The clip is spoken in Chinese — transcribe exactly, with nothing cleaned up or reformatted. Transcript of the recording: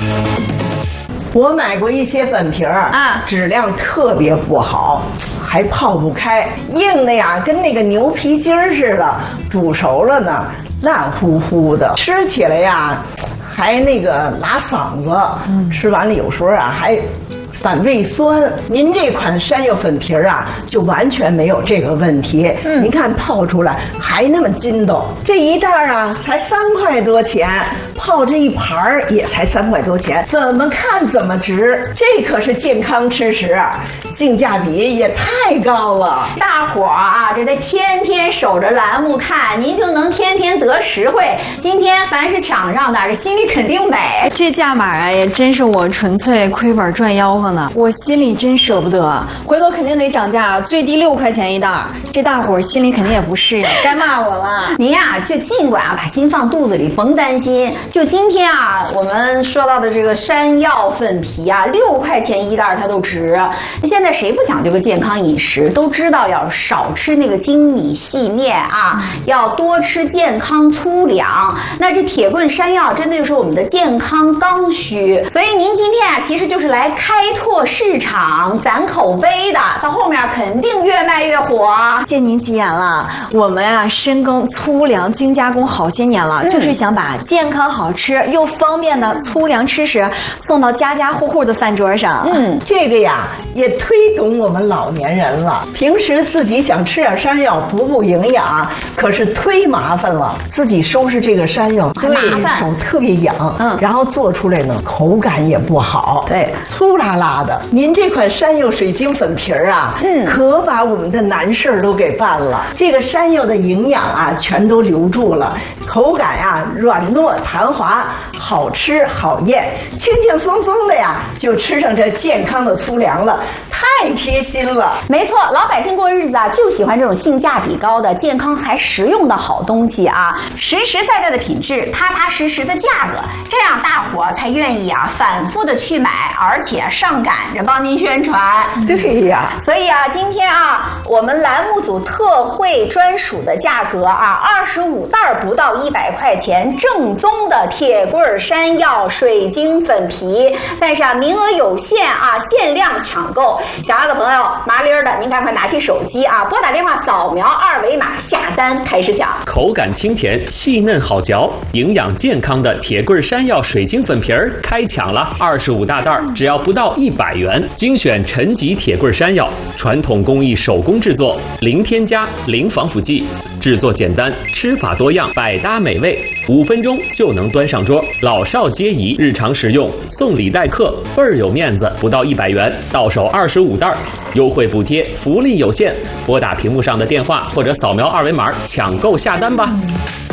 我买过一些粉皮儿啊，质量特别不好，还泡不开，硬的呀，跟那个牛皮筋儿似的。煮熟了呢，烂乎乎的，吃起来呀，还那个拉嗓子。嗯，吃完了有时候啊还反胃酸。您这款山药粉皮儿啊，就完全没有这个问题。嗯，您看泡出来还那么筋道，这一袋啊才三块多钱，泡这一盘儿也才三块多钱，怎么看怎么值。这可是健康吃食，性价比也太高了。 大伙儿啊，这得天天守着栏目看，您就能天天得实惠。今天凡是抢上的，这心里肯定美。 这价码啊，也真是我纯粹亏本赚吆喝呢。我心里真舍不得，回头肯定得涨价，最低六块钱一袋。这大伙儿心里肯定也不适应，该骂我了。 您呀、啊，就尽管啊把心放肚子里，甭担心。就今天啊，我们说到的这个山药粉皮啊，六块钱一袋它都值。现在谁不讲究个健康饮食，都知道要少吃那个精米细面啊，要多吃健康粗粮。那这铁棍山药真的就是我们的健康刚需，所以您今天啊，其实就是来开拓市场、攒口碑的，到后面肯定越卖越火。 谢您吉言了，我们啊深耕粗粮精加工好些年了，嗯、就是想把健康好吃又方便的粗粮吃食送到家家户户的饭桌上。 嗯，这个呀也推懂我们老年人了。平时自己想吃点山药补补营养，可是忒麻烦了。自己收拾这个山药，对手特别痒，嗯，然后做出来呢口感也不好，对，粗拉拉的。您这款山药水晶粉皮儿啊，嗯，可把我们的难事儿都给办了。这个山药的营养啊，全都留住了，口感呀软糯弹滑，好吃好咽，轻轻松松的呀就吃上这健康的粗粮了，太贴心了。 没错，老百姓过日子啊，就喜欢这种性价比高的、健康还实用的好东西啊，实实在在的品质，踏踏实实的价格，这样大伙才愿意啊反复的去买，而且上赶着帮您宣传。 对呀， 所以啊，今天啊，我们栏目组特惠专属的价格啊，二十五袋不到一百块钱，正宗的铁棍山药水晶粉皮，但是啊，名额有限啊，限量抢购。想要的朋友，麻利儿的，您赶快拿起手机啊，拨打电话扫描二维码下单开始抢。 口感清甜，细嫩好嚼，营养健康的铁棍山药水晶粉皮儿开抢了，二十五大袋，只要不到一百元，精选陈吉铁棍山药，传统工艺手工制作，零添加，零防腐剂，制作简单，吃法多样，百搭美味，五分钟就能端上桌，老少皆宜，日常食用，送礼待客，倍儿有面子，不到一百元，到手二十五袋，优惠补贴，福利有限，拨打屏幕上的电话或者扫描二维码抢购下单吧。